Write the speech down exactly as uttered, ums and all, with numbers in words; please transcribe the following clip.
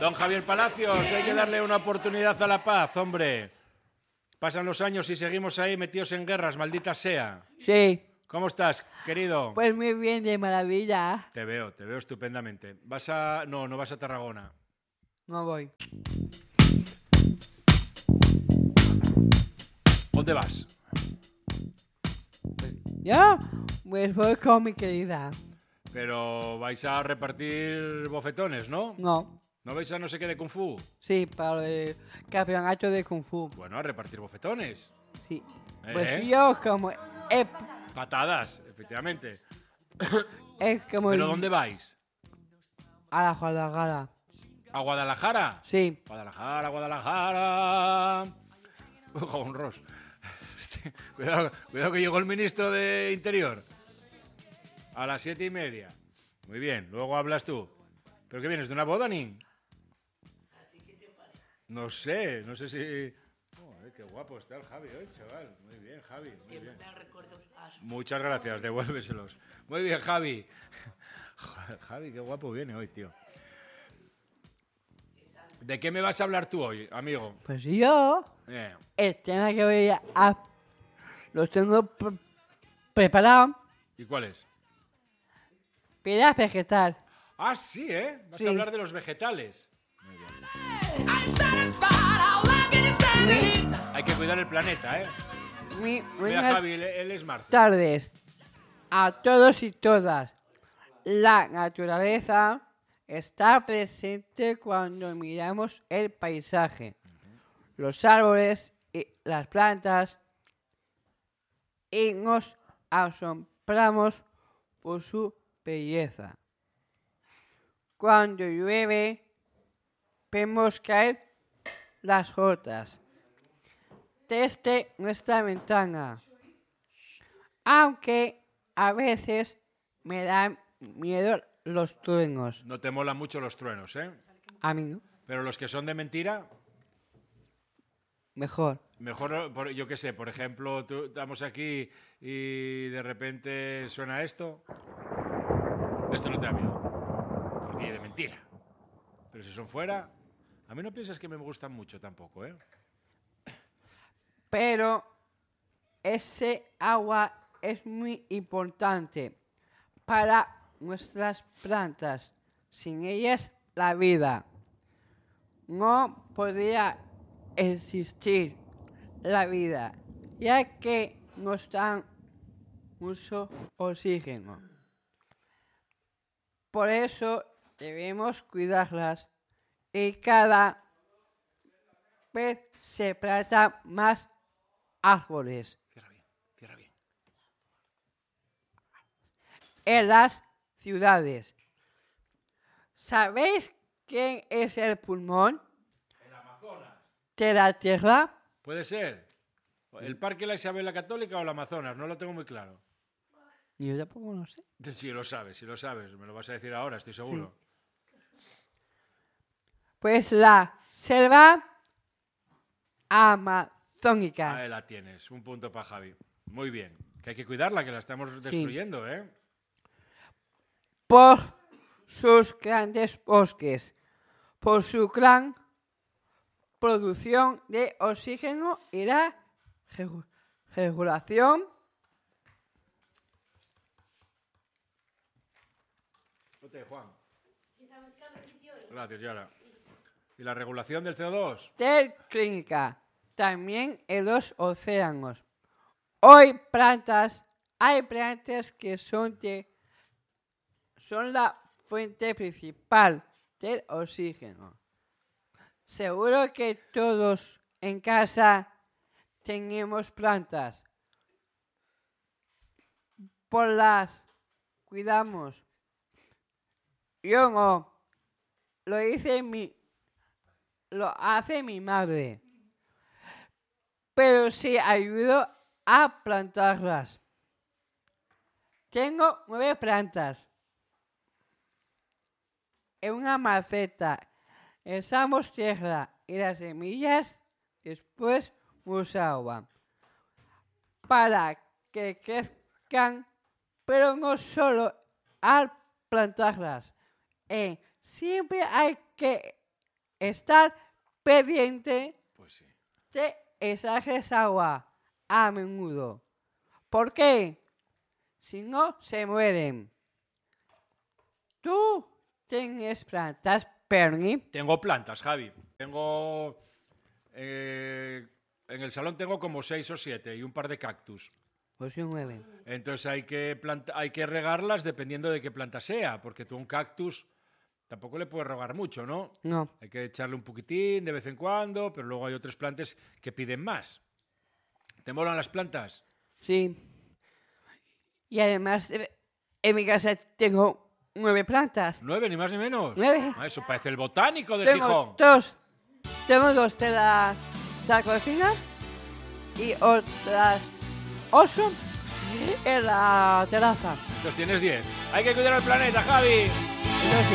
Don Javier Palacios, hay que darle una oportunidad a la paz, hombre. Pasan los años y seguimos ahí metidos en guerras, maldita sea. Sí. ¿Cómo estás, querido? Pues muy bien, de maravilla. Te veo, te veo estupendamente. ¿Vas a...? No, no vas a Tarragona. No voy. ¿Dónde vas? ¿Yo? Pues voy con mi querida. Pero vais a repartir bofetones, ¿no? No. ¿No vais a no sé qué de Kung Fu? Sí, para el campeonato de Kung Fu. Bueno, a repartir bofetones. Sí. ¿Eh? Pues yo como... He, Patadas, efectivamente. es como... ¿Pero dónde vais? A la Guadalajara. ¿A Guadalajara? Sí. Guadalajara, Guadalajara. Jabón Ross. Cuidado, cuidado que llegó el ministro de Interior. A las siete y media. Muy bien, luego hablas tú. ¿Pero qué vienes? ¿De una boda, Nin? No sé, no sé si... Oh, qué guapo está el Javi hoy, chaval. Muy bien, Javi, muy bien. Muchas gracias, devuélveselos. Muy bien, Javi. Joder, Javi, qué guapo viene hoy, tío. ¿De qué me vas a hablar tú hoy, amigo? Pues yo... Eh. El tema que voy a... Lo tengo pre preparado. ¿Y cuál es? Piedra vegetal. Ah, sí, ¿eh? Vas Sí. a hablar de los vegetales. Muy bien. Hay que cuidar el planeta, ¿eh? Muy Mira, buenas Javi, él, él es Marta. tardes a todos y todas. La naturaleza está presente cuando miramos el paisaje. Los árboles y las plantas, y nos asombramos por su belleza. Cuando llueve, vemos caer las gotas desde nuestra ventana, aunque a veces me dan miedo los truenos. No te molan mucho los truenos, ¿eh? A mí no. Pero los que son de mentira... Mejor. Mejor, por- yo qué sé, por ejemplo, tú- estamos aquí y de repente suena esto. Esto no te da miedo. Porque es de mentira. Pero si son fuera, a mí no piensas que me gustan mucho tampoco, ¿eh? Pero ese agua es muy importante para nuestras plantas. Sin ellas, la vida no podría existir la vida, ya que nos dan mucho oxígeno. Por eso debemos cuidarlas y cada vez se plantan más árboles Cierra bien, cierra bien. en las ciudades. ¿Sabéis quién es el pulmón El Amazonas. de la Tierra? Puede ser. ¿El Parque La Isabel la Católica o el Amazonas? No lo tengo muy claro. Yo tampoco lo sé. Si lo sabes, si lo sabes. Me lo vas a decir ahora, estoy seguro. Pues la selva amazónica. Ahí la tienes. Un punto para Javi. Muy bien. Que hay que cuidarla, que la estamos destruyendo, ¿eh? Por sus grandes bosques, por su gran producción de oxígeno y la regu- regulación Ote, Juan. Gracias, Yara. ¿Y la regulación del C O dos? del clínica, también en los océanos. Hoy plantas, hay plantas que son, de, son la fuente principal del oxígeno. Seguro que todos en casa tenemos plantas. Por las cuidamos. Yo no. Lo hice mi, lo hace mi madre. Pero sí ayudo a plantarlas. Tengo nueve plantas. En una maceta echamos tierra y las semillas, después mucha agua. Para que crezcan, pero no solo al plantarlas. Eh, siempre hay que estar pendiente Pues sí. de echarles agua a menudo. ¿Por qué? Si no, se mueren. ¿Tú tienes plantas, Perni? Tengo plantas, Javi. Tengo... eh, en el salón tengo como seis o siete y un par de cactus. Pues se mueven. Entonces hay que, planta- hay que regarlas dependiendo de qué planta sea, porque tú a un cactus tampoco le puedes regar mucho, ¿no? No. Hay que echarle un poquitín de vez en cuando, pero luego hay otras plantas que piden más. ¿Te molan las plantas? Sí. Y además, eh, en mi casa tengo nueve plantas. ¿Nueve, ni más ni menos? Nueve. Ah, eso parece el botánico de Tengo Gijón. dos. Tengo dos de la, de la cocina y otras ocho en la terraza. Entonces tienes diez. Hay que cuidar el planeta, Javi. Entonces,